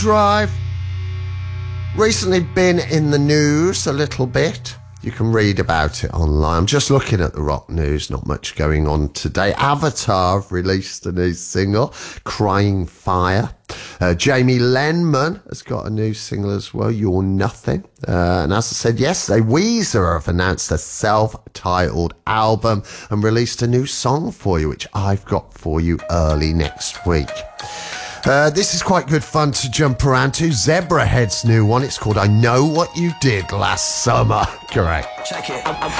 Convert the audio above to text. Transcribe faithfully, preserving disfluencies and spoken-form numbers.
Drive. Recently been in the news a little bit. You can read about it online. I'm just looking at the rock news, not much going on today. Avatar have released a new single, Crying Fire. Uh, Jamie Lenman has got a new single as well, You're Nothing. Uh, and as I said yesterday, Weezer have announced a self-titled album and released a new song for you, which I've got for you early next week. Uh, this is quite good fun to jump around to. Zebrahead's new one. It's called I Know What You Did Last Summer. Correct. Check it. I'm, I'm